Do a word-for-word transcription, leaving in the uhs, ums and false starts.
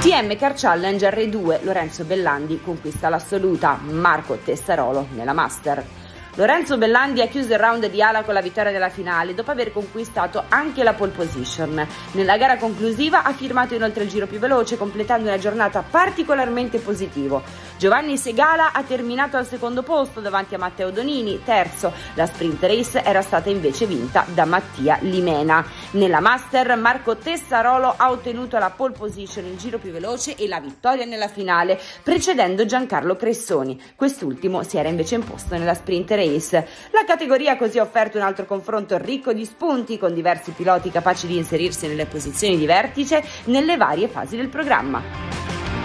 T M Car Challenge R due, Lorenzo Bellandi conquista l'assoluta, Marco Tessarolo nella Master. Lorenzo Bellandi ha chiuso il round di ala con la vittoria nella finale dopo aver conquistato anche la pole position. Nella gara conclusiva ha firmato inoltre il giro più veloce, completando una giornata particolarmente positiva. Giovanni Segala ha terminato al secondo posto davanti a Matteo Donini, terzo. La sprint race era stata invece vinta da Mattia Limena. Nella Master Marco Tessarolo ha ottenuto la pole position, il giro più veloce e la vittoria nella finale, precedendo Giancarlo Cressoni. Quest'ultimo si era invece imposto nella sprint race. La categoria così ha offerto un altro confronto ricco di spunti, con diversi piloti capaci di inserirsi nelle posizioni di vertice nelle varie fasi del programma.